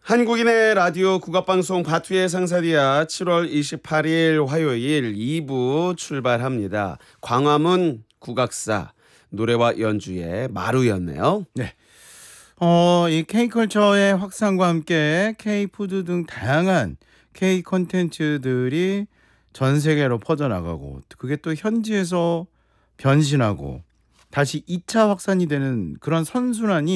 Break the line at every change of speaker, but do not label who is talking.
한국인의 라디오 국악방송 바투의 상사디아 7월 28일 화요일 2부 출발합니다. 광화문 국악사 노래와 연주의 마루였네요.
네. 이 K컬처의 확산과 함께 K푸드 등 다양한 K 콘텐츠들이 전 세계로 퍼져나가고 그게 또 현지에서 변신하고 다시 2차 확산이 되는 그런 선순환이